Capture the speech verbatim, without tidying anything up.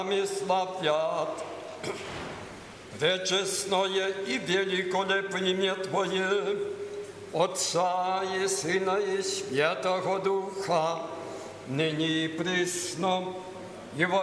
нами славят. Пречестное и великолепное имя Твое, Отца и Сына и Святого Духа, ныне и присно, и во